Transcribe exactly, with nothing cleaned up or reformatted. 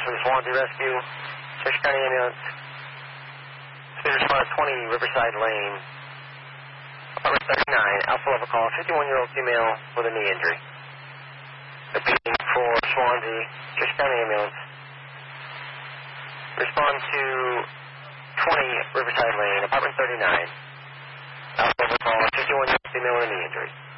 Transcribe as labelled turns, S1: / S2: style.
S1: for the Swansea Rescue. Cheshire County Ambulance. Speed response twenty Riverside Lane. Apartment thirty-nine, Alpha Level call, fifty-one-year-old female with a knee injury. Repeating for Swansea, Cheshire County Ambulance. Respond to twenty Riverside Lane, apartment thirty-nine. Alpha Level call, fifty-one-year-old female with a knee injury.